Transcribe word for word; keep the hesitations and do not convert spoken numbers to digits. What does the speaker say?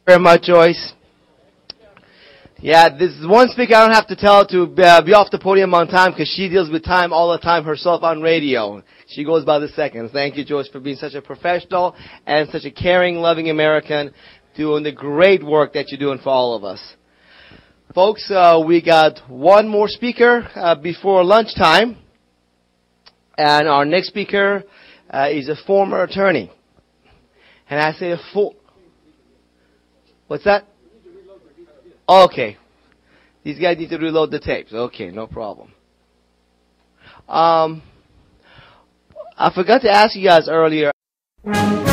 Very much, Joyce. Yeah, this is one speaker I don't have to tell to uh, be off the podium on time because she deals with time all the time herself on radio. She goes by the seconds. Thank you, Joyce, for being such a professional and such a caring, loving American, doing the great work that you're doing for all of us. Folks, uh, we got one more speaker uh, before lunchtime. And our next speaker uh, is a former attorney. And I say a full... What's that? Okay. These guys need to reload the tapes. Okay, no problem. Um, I forgot to ask you guys earlier.